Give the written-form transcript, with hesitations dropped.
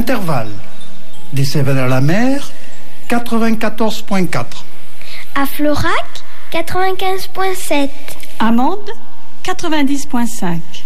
Intervalle. Des Cévennes-à-la-Mer, 94.4. À Florac, 95.7. À Mende, 90.5.